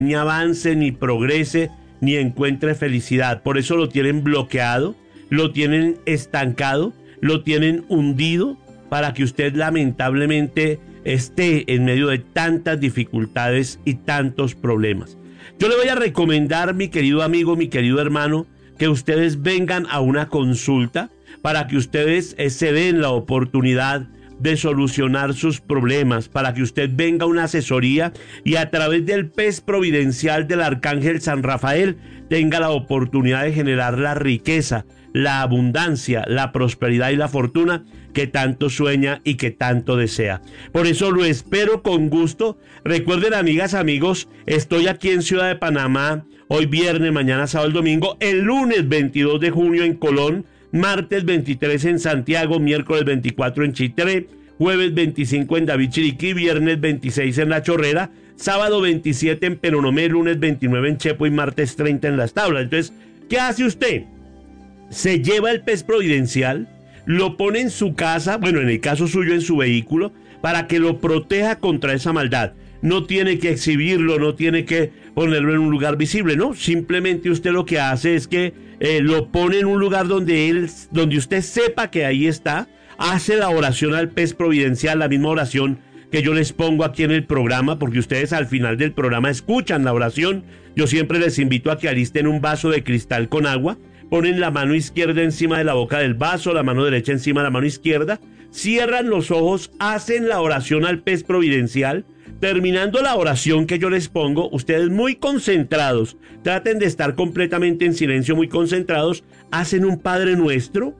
ni avance, ni progrese, ni encuentre felicidad. Por eso lo tienen bloqueado, lo tienen estancado, lo tienen hundido, para que usted lamentablemente esté en medio de tantas dificultades y tantos problemas. Yo le voy a recomendar, mi querido amigo, mi querido hermano, que ustedes vengan a una consulta para que ustedes se den la oportunidad de solucionar sus problemas, para que usted venga a una asesoría y a través del pez providencial del Arcángel San Rafael tenga la oportunidad de generar la riqueza, la abundancia, la prosperidad y la fortuna que tanto sueña y que tanto desea. Por eso lo espero con gusto. Recuerden, amigas, amigos, estoy aquí en Ciudad de Panamá, hoy viernes, mañana sábado y domingo, el lunes 22 de junio en Colón, martes 23 en Santiago, miércoles 24 en Chitré, jueves 25 en David Chiriquí, viernes 26 en La Chorrera, sábado 27 en Penonomé, lunes 29 en Chepo y martes 30 en Las Tablas. Entonces, ¿qué hace usted? Se lleva el pez providencial, lo pone en su casa, bueno, en el caso suyo en su vehículo, para que lo proteja contra esa maldad. No tiene que exhibirlo, no tiene que ponerlo en un lugar visible, no. Simplemente usted lo que hace es que lo pone en un lugar donde usted sepa que ahí está, hace la oración al pez providencial, la misma oración que yo les pongo aquí en el programa, porque ustedes al final del programa escuchan la oración. Yo siempre les invito a que alisten un vaso de cristal con agua, ponen la mano izquierda encima de la boca del vaso, la mano derecha encima de la mano izquierda, cierran los ojos, hacen la oración al pez providencial. Terminando la oración que yo les pongo, ustedes muy concentrados, traten de estar completamente en silencio, muy concentrados, hacen un Padre Nuestro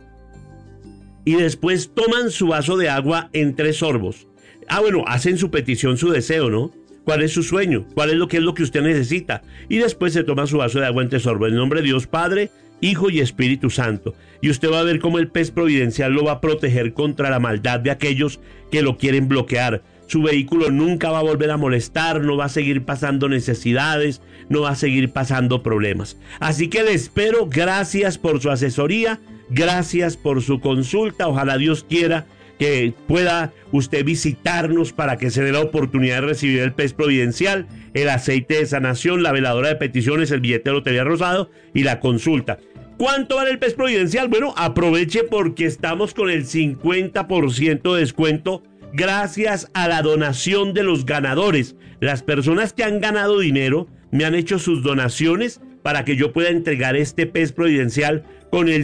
y después toman su vaso de agua en 3 sorbos. Bueno, hacen su petición, su deseo, ¿no? ¿Cuál es su sueño? ¿Cuál es lo que usted necesita? Y después se toma su vaso de agua en 3 sorbos. En nombre de Dios Padre, Hijo y Espíritu Santo. Y usted va a ver cómo el pez providencial lo va a proteger contra la maldad de aquellos que lo quieren bloquear. Su vehículo nunca va a volver a molestar, no va a seguir pasando necesidades, no va a seguir pasando problemas. Así que le espero, gracias por su asesoría, gracias por su consulta. Ojalá Dios quiera que pueda usted visitarnos para que se dé la oportunidad de recibir el pez providencial, el aceite de sanación, la veladora de peticiones, el billete de lotería rosado y la consulta. ¿Cuánto vale el pez providencial? Bueno, aproveche porque estamos con el 50% de descuento gracias a la donación de los ganadores. Las personas que han ganado dinero me han hecho sus donaciones para que yo pueda entregar este pez providencial con el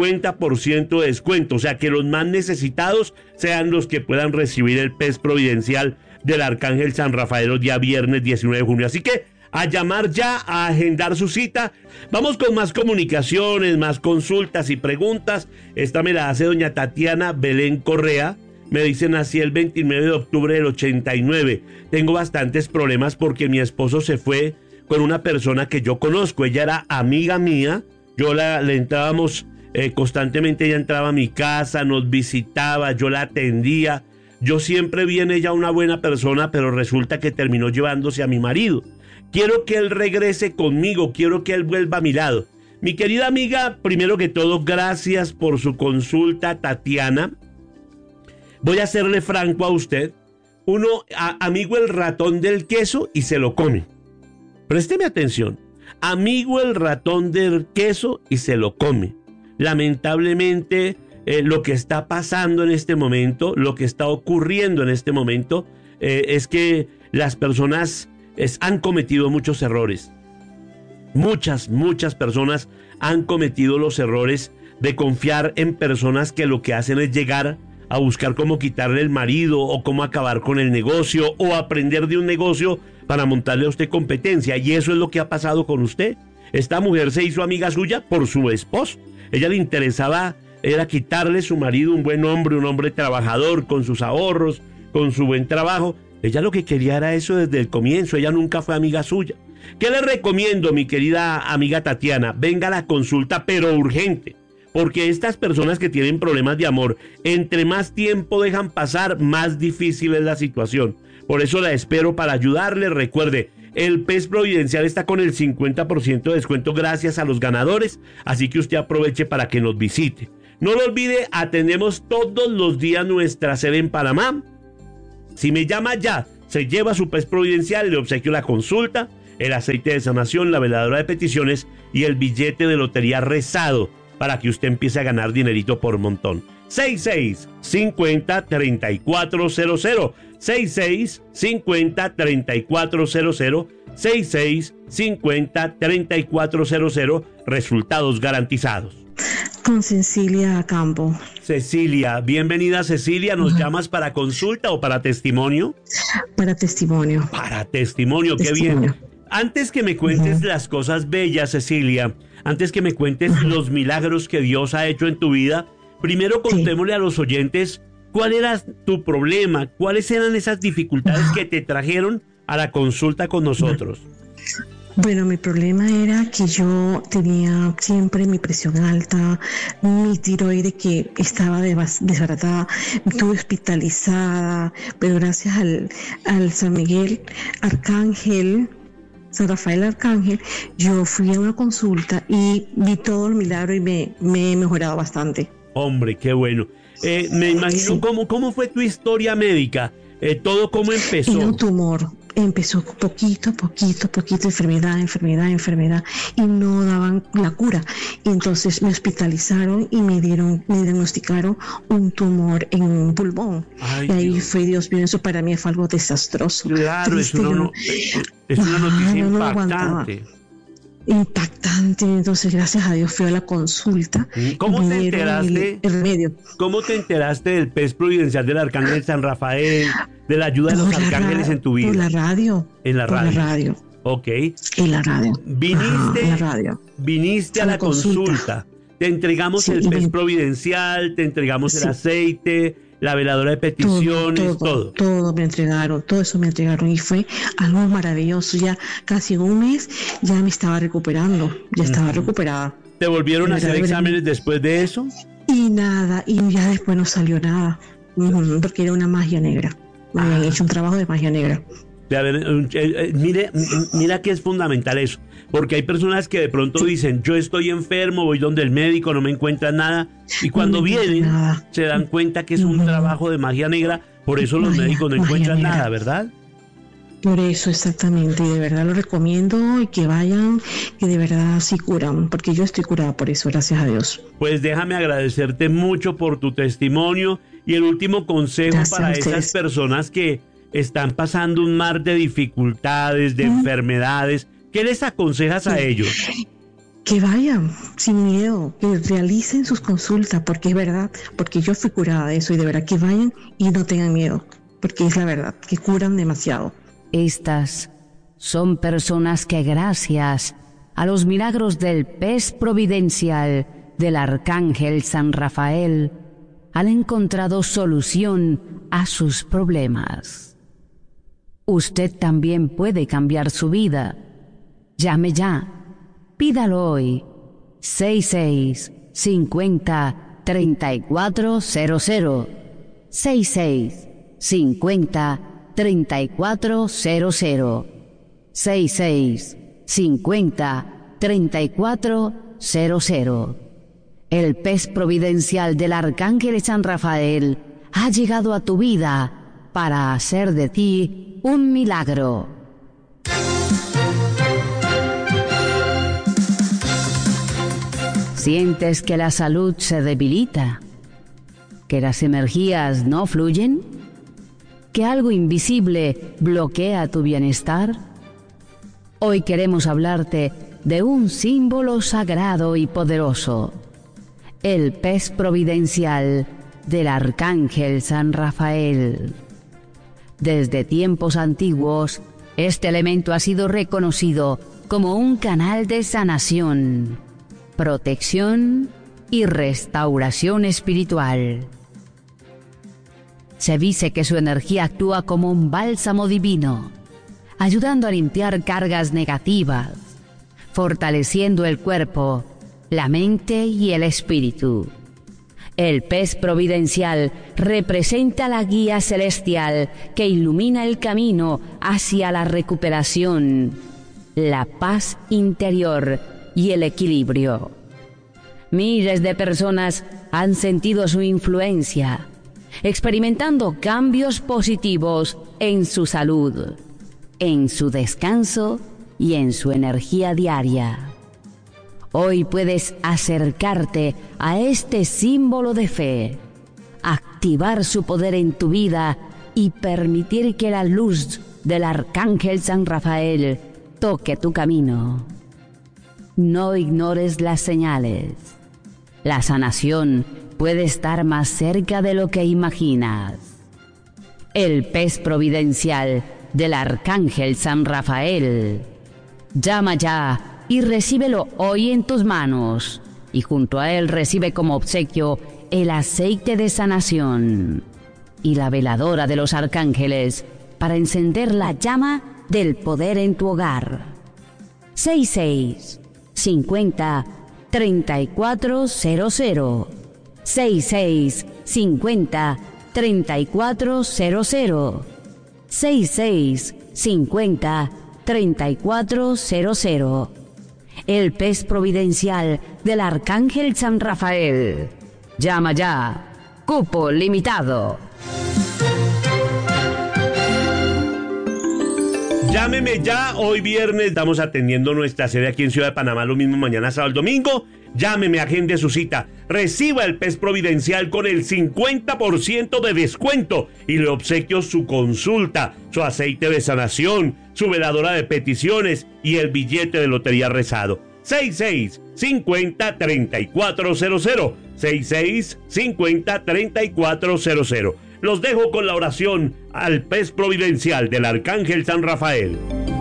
50% de descuento. O sea, que los más necesitados sean los que puedan recibir el pez providencial del Arcángel San Rafael el día viernes 19 de junio. Así que a llamar ya, a agendar su cita. Vamos con más comunicaciones, más consultas y preguntas. Esta me la hace doña Tatiana Belén Correa. Me dice, nací el 29 de octubre del 89. Tengo bastantes problemas porque mi esposo se fue con una persona que yo conozco. Ella era amiga mía. Le entrábamos constantemente. Ella entraba a mi casa, nos visitaba, yo la atendía. Yo siempre vi en ella una buena persona, pero resulta que terminó llevándose a mi marido. Quiero que él regrese conmigo, quiero que él vuelva a mi lado. Mi querida amiga, primero que todo, gracias por su consulta, Tatiana. Voy a serle franco a usted. Amigo el ratón del queso y se lo come. Présteme atención. Amigo el ratón del queso y se lo come. Lamentablemente, lo que está pasando en este momento, lo que está ocurriendo en este momento, es que las personas han cometido muchos errores. Muchas personas han cometido los errores de confiar en personas que lo que hacen es llegar a buscar cómo quitarle el marido o cómo acabar con el negocio o aprender de un negocio para montarle a usted competencia. Y eso es lo que ha pasado con usted. Esta mujer se hizo amiga suya por su esposo. Ella le interesaba era quitarle su marido, un buen hombre, un hombre trabajador con sus ahorros, con su buen trabajo. Ella lo que quería era eso desde el comienzo. Ella nunca fue amiga suya. ¿Qué le recomiendo, mi querida amiga Tatiana? Venga a la consulta, pero urgente. Porque estas personas que tienen problemas de amor, entre más tiempo dejan pasar, más difícil es la situación. Por eso la espero para ayudarle. Recuerde, el pez providencial está con el 50% de descuento gracias a los ganadores. Así que usted aproveche para que nos visite. No lo olvide, atendemos todos los días nuestra sede en Panamá. Si me llama ya, se lleva su pez providencial, le obsequio la consulta. el aceite de sanación, la veladora de peticiones y el billete de lotería rezado para que usted empiece a ganar dinerito por montón. 6650-3400, 6650-3400, 6650-3400, resultados garantizados. Con Cecilia Campo. Cecilia, bienvenida Cecilia, ¿nos llamas para consulta o para testimonio? Para testimonio. Para testimonio, qué bien. Antes que me cuentes las cosas bellas, Cecilia, antes que me cuentes los milagros que Dios ha hecho en tu vida, primero contémosle a los oyentes cuál era tu problema, cuáles eran esas dificultades que te trajeron a la consulta con nosotros. Bueno, mi problema era que yo tenía siempre mi presión alta, mi tiroide que estaba desbaratada, estuve hospitalizada, pero gracias al San Miguel Arcángel, San Rafael Arcángel, yo fui a una consulta y vi todo el milagro y me he mejorado bastante. Hombre, qué bueno. Me imagino cómo fue tu historia médica, todo cómo empezó. Era un tumor. Empezó poquito, enfermedad, y no daban la cura. Y entonces me hospitalizaron y me diagnosticaron un tumor en un pulmón. Ay, y ahí Dios. Fue, Dios mío, eso para mí fue algo desastroso. Claro, es una noticia impactante. Impactante. Entonces, gracias a Dios fui a la consulta. ¿Cómo te enteraste? El remedio. ¿Cómo te enteraste del pez providencial del Arcángel San Rafael, de la ayuda de los arcángeles en tu vida? Por la radio. En la radio. Por la radio. Ok. En la radio. Viniste a la consulta. Te entregamos el pez providencial, te entregamos el aceite, la veladora de peticiones, todo me entregaron, todo eso me entregaron y fue algo maravilloso. Ya casi en un mes ya me estaba recuperando, estaba recuperada. ¿Te volvieron a hacer exámenes después de eso? Y nada, y ya después no salió nada, porque era una magia negra. Me habían hecho un trabajo de magia negra. Mira que es fundamental eso, porque hay personas que de pronto dicen, yo estoy enfermo, voy donde el médico, no me encuentran nada, y cuando vienen se dan cuenta que es un trabajo de magia negra, por eso los médicos no encuentran nada, ¿verdad? Por eso, exactamente, y de verdad lo recomiendo y que vayan, que de verdad sí curan, porque yo estoy curada por eso, gracias a Dios. Pues déjame agradecerte mucho por tu testimonio y el último consejo para esas personas que están pasando un mar de dificultades, de enfermedades. ¿Qué les aconsejas a ellos? Que vayan sin miedo, que realicen sus consultas, porque es verdad, porque yo fui curada de eso y de verdad que vayan y no tengan miedo, porque es la verdad, que curan demasiado. Estas son personas que gracias a los milagros del pez providencial del Arcángel San Rafael han encontrado solución a sus problemas. Usted también puede cambiar su vida. Llame ya. Pídalo hoy. 6650-3400. 6650-3400. 6650-3400. El pez providencial del Arcángel San Rafael ha llegado a tu vida para hacer de ti un milagro. ¿Sientes que la salud se debilita? ¿Que las energías no fluyen? ¿Que algo invisible bloquea tu bienestar? Hoy queremos hablarte de un símbolo sagrado y poderoso, el pez providencial del Arcángel San Rafael. Desde tiempos antiguos, este elemento ha sido reconocido como un canal de sanación, protección y restauración espiritual. Se dice que su energía actúa como un bálsamo divino, ayudando a limpiar cargas negativas, fortaleciendo el cuerpo, la mente y el espíritu. El pez providencial representa la guía celestial que ilumina el camino hacia la recuperación, la paz interior y el equilibrio. Miles de personas han sentido su influencia, experimentando cambios positivos en su salud, en su descanso y en su energía diaria. Hoy puedes acercarte a este símbolo de fe, activar su poder en tu vida y permitir que la luz del Arcángel San Rafael toque tu camino. No ignores las señales. La sanación puede estar más cerca de lo que imaginas. El pez providencial del Arcángel San Rafael. Llama ya y recíbelo hoy en tus manos, y junto a él recibe como obsequio el aceite de sanación y la veladora de los arcángeles para encender la llama del poder en tu hogar. 66 50 3400 66 50 3400 66 50 3400. El pez providencial del Arcángel San Rafael. Llama ya. Cupo limitado. Llámeme ya, hoy viernes estamos atendiendo nuestra sede aquí en Ciudad de Panamá, lo mismo mañana, sábado, domingo. Llámeme, agende su cita, reciba el pez providencial con el 50% de descuento y le obsequio su consulta, su aceite de sanación, su veladora de peticiones y el billete de lotería rezado. 66 50 3400 66 50 3400. Los dejo con la oración al pez providencial del Arcángel San Rafael.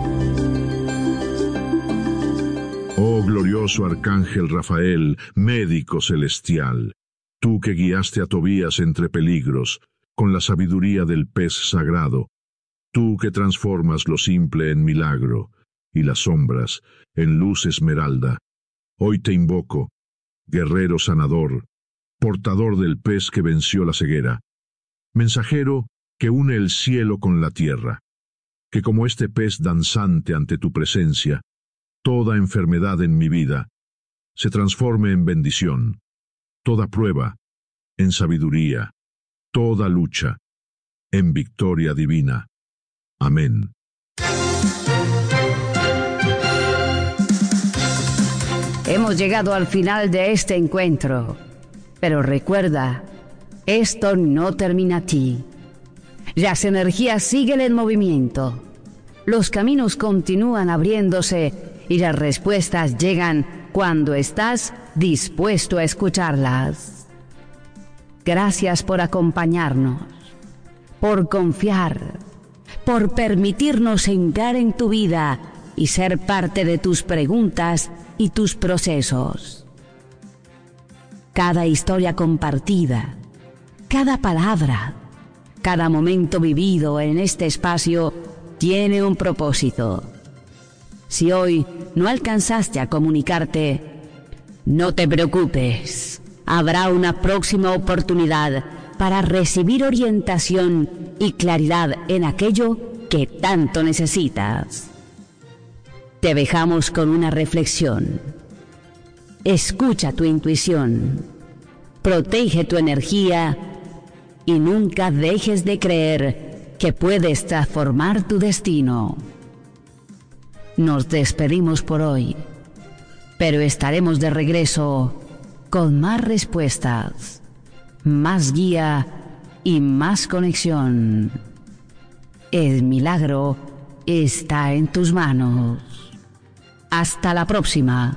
Oh glorioso Arcángel Rafael, médico celestial, tú que guiaste a Tobías entre peligros, con la sabiduría del pez sagrado, tú que transformas lo simple en milagro, y las sombras en luz esmeralda, hoy te invoco, guerrero sanador, portador del pez que venció la ceguera, mensajero que une el cielo con la tierra, que como este pez danzante ante tu presencia, toda enfermedad en mi vida se transforme en bendición, toda prueba en sabiduría, toda lucha en victoria divina. Amén. Hemos llegado al final de este encuentro, pero recuerda, esto no termina aquí. Las energías siguen en movimiento, los caminos continúan abriéndose y las respuestas llegan cuando estás dispuesto a escucharlas. Gracias por acompañarnos, por confiar, por permitirnos entrar en tu vida y ser parte de tus preguntas y tus procesos. Cada historia compartida, cada palabra, cada momento vivido en este espacio tiene un propósito. Si hoy no alcanzaste a comunicarte, no te preocupes. Habrá una próxima oportunidad para recibir orientación y claridad en aquello que tanto necesitas. Te dejamos con una reflexión. Escucha tu intuición, protege tu energía y nunca dejes de creer que puedes transformar tu destino. Nos despedimos por hoy, pero estaremos de regreso con más respuestas, más guía y más conexión. El milagro está en tus manos. Hasta la próxima.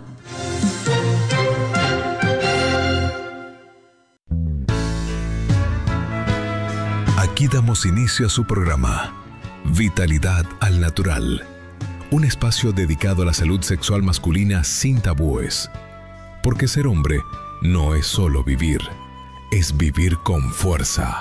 Aquí damos inicio a su programa, Vitalidad al Natural, un espacio dedicado a la salud sexual masculina sin tabúes. Porque ser hombre no es solo vivir, es vivir con fuerza.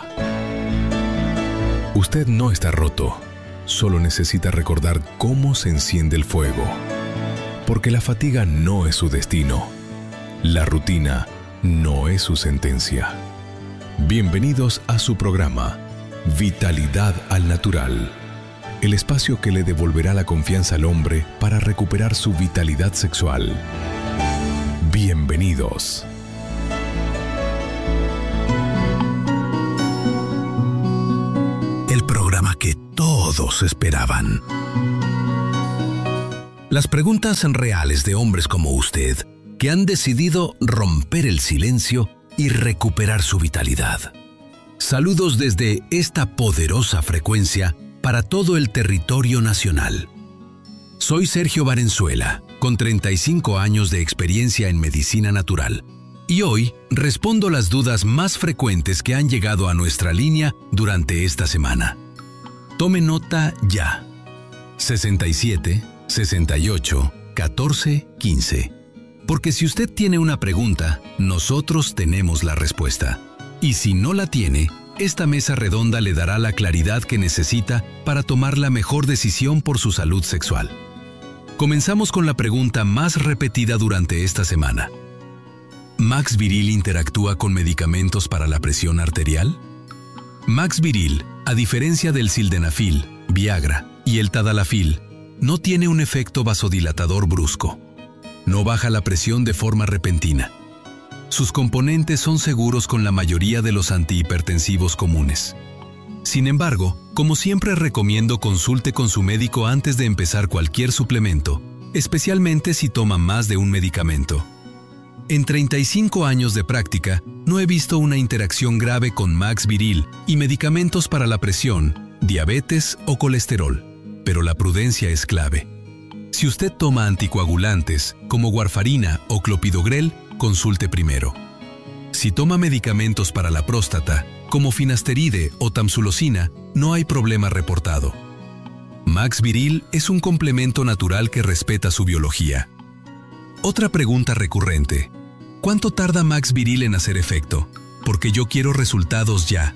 Usted no está roto, solo necesita recordar cómo se enciende el fuego. Porque la fatiga no es su destino, la rutina no es su sentencia. Bienvenidos a su programa, Vitalidad al Natural, el espacio que le devolverá la confianza al hombre para recuperar su vitalidad sexual. Bienvenidos. El programa que todos esperaban. Las preguntas reales de hombres como usted, que han decidido romper el silencio y recuperar su vitalidad. Saludos desde esta poderosa frecuencia para todo el territorio nacional. Soy Sergio Valenzuela, con 35 años de experiencia en medicina natural, y hoy respondo las dudas más frecuentes que han llegado a nuestra línea durante esta semana. Tome nota ya. 67 68 14 15. Porque si usted tiene una pregunta, nosotros tenemos la respuesta. Y si no la tiene, esta mesa redonda le dará la claridad que necesita para tomar la mejor decisión por su salud sexual. Comenzamos con la pregunta más repetida durante esta semana. ¿Max Viril interactúa con medicamentos para la presión arterial? Max Viril, a diferencia del sildenafil, Viagra y el tadalafil, no tiene un efecto vasodilatador brusco. No baja la presión de forma repentina. Sus componentes son seguros con la mayoría de los antihipertensivos comunes. Sin embargo, como siempre recomiendo consulte con su médico antes de empezar cualquier suplemento, especialmente si toma más de un medicamento. En 35 años de práctica, no he visto una interacción grave con Max Viril y medicamentos para la presión, diabetes o colesterol, pero la prudencia es clave. Si usted toma anticoagulantes, como warfarina o clopidogrel, consulte primero. Si toma medicamentos para la próstata, como finasteride o tamsulosina, no hay problema reportado. Max Viril es un complemento natural que respeta su biología. Otra pregunta recurrente: ¿cuánto tarda Max Viril en hacer efecto? Porque yo quiero resultados ya.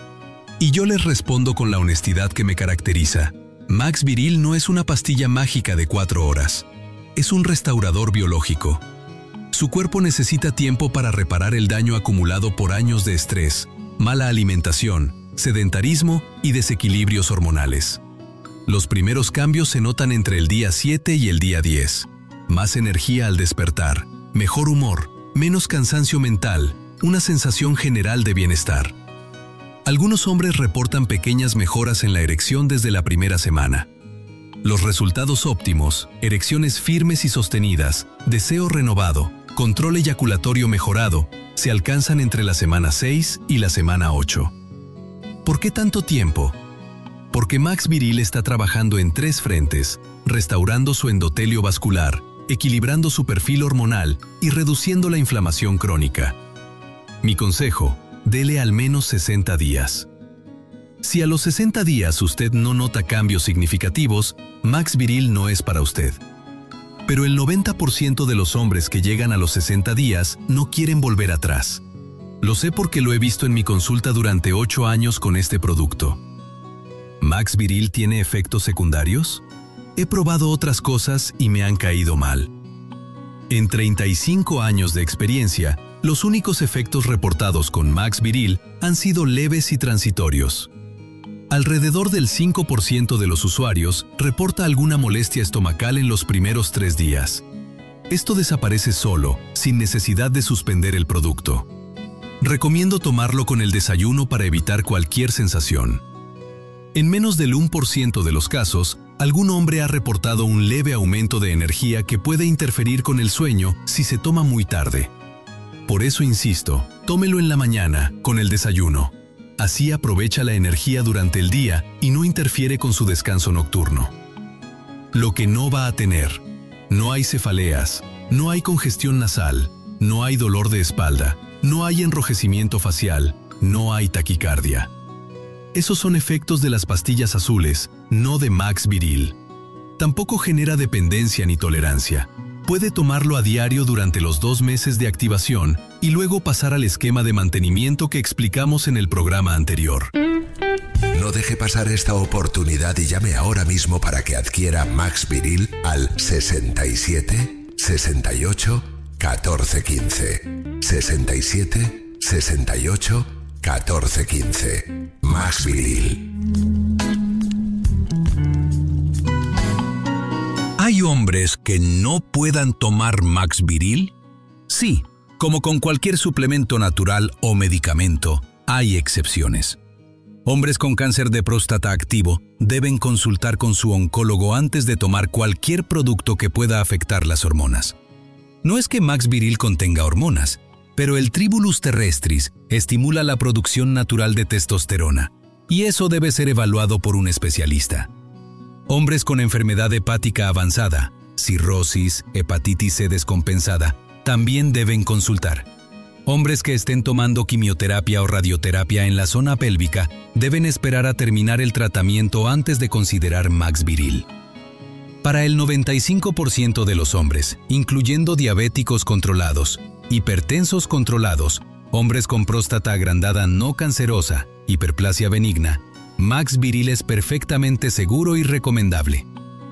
Y yo les respondo con la honestidad que me caracteriza. Max Viril no es una pastilla mágica de 4 horas. Es un restaurador biológico. Su cuerpo necesita tiempo para reparar el daño acumulado por años de estrés, mala alimentación, sedentarismo y desequilibrios hormonales. Los primeros cambios se notan entre el día 7 y el día 10. Más energía al despertar, mejor humor, menos cansancio mental, una sensación general de bienestar. Algunos hombres reportan pequeñas mejoras en la erección desde la primera semana. Los resultados óptimos, erecciones firmes y sostenidas, deseo renovado, control eyaculatorio mejorado, se alcanzan entre la semana 6 y la semana 8. ¿Por qué tanto tiempo? Porque Max Viril está trabajando en 3 frentes, restaurando su endotelio vascular, equilibrando su perfil hormonal y reduciendo la inflamación crónica. Mi consejo: dele al menos 60 días. Si a los 60 días usted no nota cambios significativos, Max Viril no es para usted. Pero el 90% de los hombres que llegan a los 60 días no quieren volver atrás. Lo sé porque lo he visto en mi consulta durante 8 años con este producto. ¿Max Viril tiene efectos secundarios? He probado otras cosas y me han caído mal. En 35 años de experiencia, los únicos efectos reportados con Max Viril han sido leves y transitorios. Alrededor del 5% de los usuarios reporta alguna molestia estomacal en los primeros 3 días. Esto desaparece solo, sin necesidad de suspender el producto. Recomiendo tomarlo con el desayuno para evitar cualquier sensación. En menos del 1% de los casos, algún hombre ha reportado un leve aumento de energía que puede interferir con el sueño si se toma muy tarde. Por eso insisto, tómelo en la mañana, con el desayuno. Así aprovecha la energía durante el día y no interfiere con su descanso nocturno. Lo que no va a tener: no hay cefaleas, no hay congestión nasal, no hay dolor de espalda, no hay enrojecimiento facial, no hay taquicardia. Esos son efectos de las pastillas azules, no de Max Viril. Tampoco genera dependencia ni tolerancia. Puede tomarlo a diario durante los 2 meses de activación y luego pasar al esquema de mantenimiento que explicamos en el programa anterior. No deje pasar esta oportunidad y llame ahora mismo para que adquiera Max Viril al 67 68 14 15. 67 68 14 15. Max Viril. ¿Hay hombres que no puedan tomar Max Viril? Sí, como con cualquier suplemento natural o medicamento, hay excepciones. Hombres con cáncer de próstata activo deben consultar con su oncólogo antes de tomar cualquier producto que pueda afectar las hormonas. No es que Max Viril contenga hormonas, pero el Tribulus terrestris estimula la producción natural de testosterona, y eso debe ser evaluado por un especialista. Hombres con enfermedad hepática avanzada, cirrosis, hepatitis C descompensada, también deben consultar. Hombres que estén tomando quimioterapia o radioterapia en la zona pélvica deben esperar a terminar el tratamiento antes de considerar Max Viril. Para el 95% de los hombres, incluyendo diabéticos controlados, hipertensos controlados, hombres con próstata agrandada no cancerosa, hiperplasia benigna, Max Viril es perfectamente seguro y recomendable.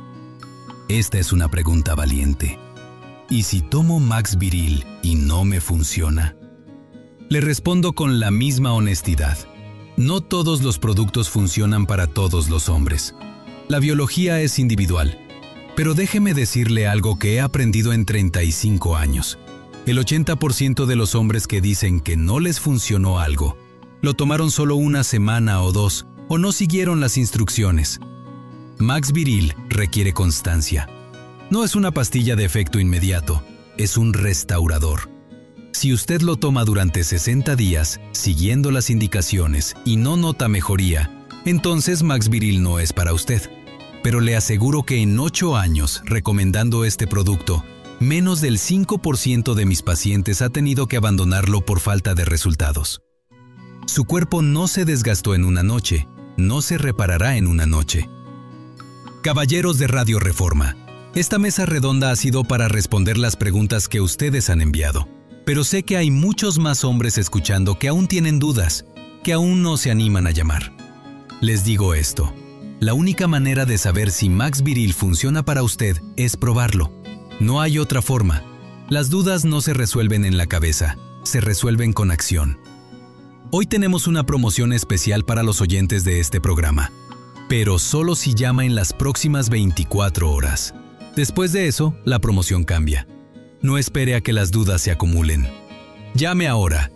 Esta es una pregunta valiente. ¿Y si tomo Max Viril y no me funciona? Le respondo con la misma honestidad. No todos los productos funcionan para todos los hombres. La biología es individual. Pero déjeme decirle algo que he aprendido en 35 años. El 80% de los hombres que dicen que no les funcionó algo, lo tomaron solo una semana o dos, o no siguieron las instrucciones. Max Viril requiere constancia. No es una pastilla de efecto inmediato, es un restaurador. Si usted lo toma durante 60 días, siguiendo las indicaciones, y no nota mejoría, entonces Max Viril no es para usted. Pero le aseguro que en 8 años, recomendando este producto, menos del 5% de mis pacientes ha tenido que abandonarlo por falta de resultados. Su cuerpo no se desgastó en una noche, no se reparará en una noche. Caballeros de Radio Reforma, esta mesa redonda ha sido para responder las preguntas que ustedes han enviado. Pero sé que hay muchos más hombres escuchando que aún tienen dudas, que aún no se animan a llamar. Les digo esto, la única manera de saber si Max Viril funciona para usted es probarlo. No hay otra forma. Las dudas no se resuelven en la cabeza, se resuelven con acción. Hoy tenemos una promoción especial para los oyentes de este programa, pero solo si llama en las próximas 24 horas. Después de eso, la promoción cambia. No espere a que las dudas se acumulen. Llame ahora,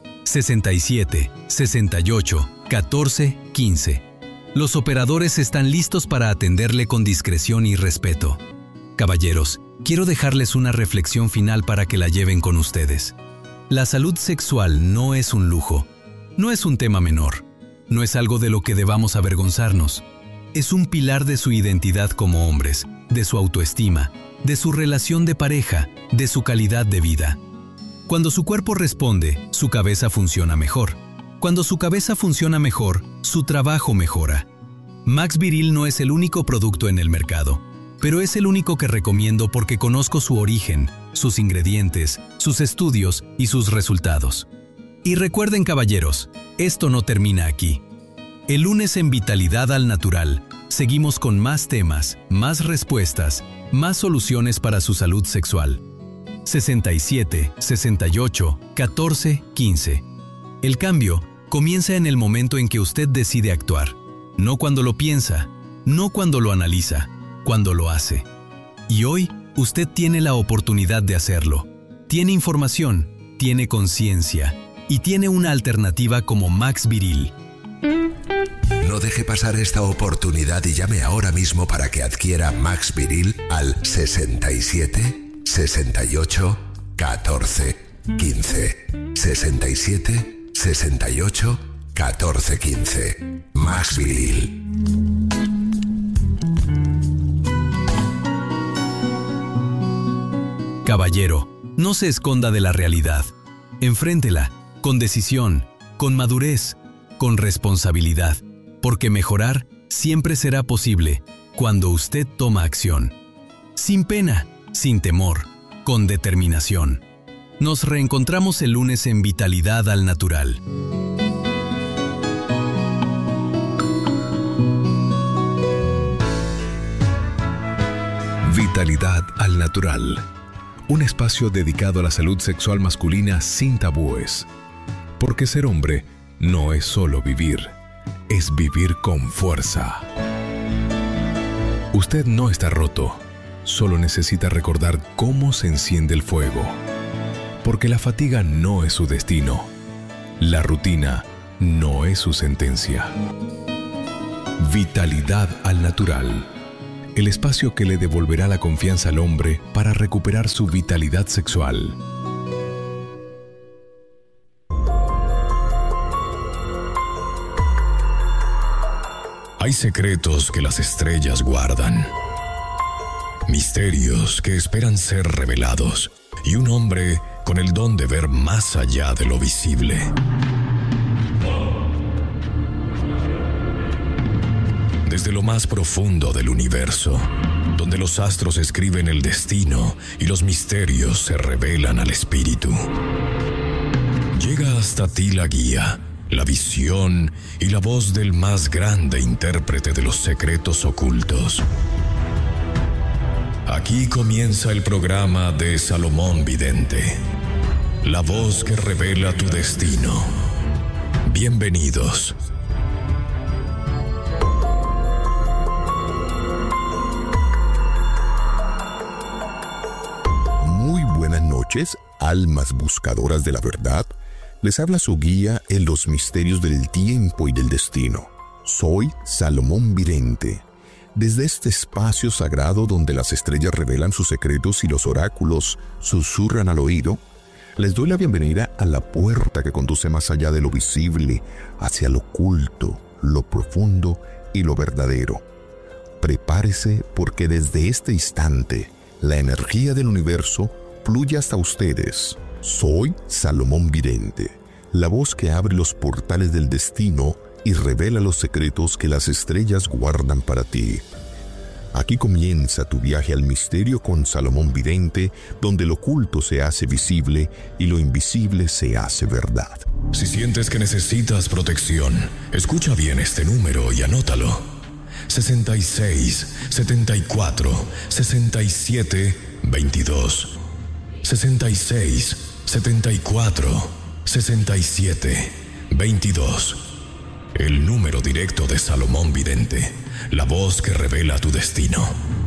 67 68 14 15. Los operadores están listos para atenderle con discreción y respeto. Caballeros, quiero dejarles una reflexión final para que la lleven con ustedes. La salud sexual no es un lujo, no es un tema menor, no es algo de lo que debamos avergonzarnos. Es un pilar de su identidad como hombres, de su autoestima, de su relación de pareja, de su calidad de vida. Cuando su cuerpo responde, su cabeza funciona mejor. Cuando su cabeza funciona mejor, su trabajo mejora. Max Viril no es el único producto en el mercado, pero es el único que recomiendo porque conozco su origen, sus ingredientes, sus estudios y sus resultados. Y recuerden, caballeros, esto no termina aquí. El lunes en Vitalidad al Natural, seguimos con más temas, más respuestas, más soluciones para su salud sexual. 67 68 14 15. El cambio comienza en el momento en que usted decide actuar. No cuando lo piensa, no cuando lo analiza, cuando lo hace. Y hoy, usted tiene la oportunidad de hacerlo. Tiene información, tiene conciencia y tiene una alternativa como Max Viril. No deje pasar esta oportunidad y llame ahora mismo para que adquiera Max Viril al 67 68 14 15. 67 68 14 15. Max Viril. Caballero, no se esconda de la realidad. Enfréntela, con decisión, con madurez, con responsabilidad, porque mejorar siempre será posible cuando usted toma acción. Sin pena, sin temor, con determinación. Nos reencontramos el lunes en Vitalidad al Natural. Vitalidad al Natural. Un espacio dedicado a la salud sexual masculina sin tabúes. Porque ser hombre no es solo vivir, es vivir con fuerza. Usted no está roto, solo necesita recordar cómo se enciende el fuego. Porque la fatiga no es su destino, la rutina no es su sentencia. Vitalidad al Natural. El espacio que le devolverá la confianza al hombre para recuperar su vitalidad sexual. Hay secretos que las estrellas guardan, misterios que esperan ser revelados, y un hombre con el don de ver más allá de lo visible. Desde lo más profundo del universo, donde los astros escriben el destino y los misterios se revelan al espíritu, llega hasta ti la guía, la visión y la voz del más grande intérprete de los secretos ocultos. Aquí comienza el programa de Salomón Vidente, la voz que revela tu destino. Bienvenidos. Muy buenas noches, almas buscadoras de la verdad. Les habla su guía en los misterios del tiempo y del destino. Soy Salomón Vidente. Desde este espacio sagrado donde las estrellas revelan sus secretos y los oráculos susurran al oído, les doy la bienvenida a la puerta que conduce más allá de lo visible, hacia lo oculto, lo profundo y lo verdadero. Prepárese porque desde este instante, la energía del universo fluye hasta ustedes. Soy Salomón Vidente, la voz que abre los portales del destino y revela los secretos que las estrellas guardan para ti. Aquí comienza tu viaje al misterio con Salomón Vidente, donde lo oculto se hace visible y lo invisible se hace verdad. Si sientes que necesitas protección, escucha bien este número y anótalo. 66 74 67 22. 66 74 67 22. El número directo de Salomón Vidente, la voz que revela tu destino.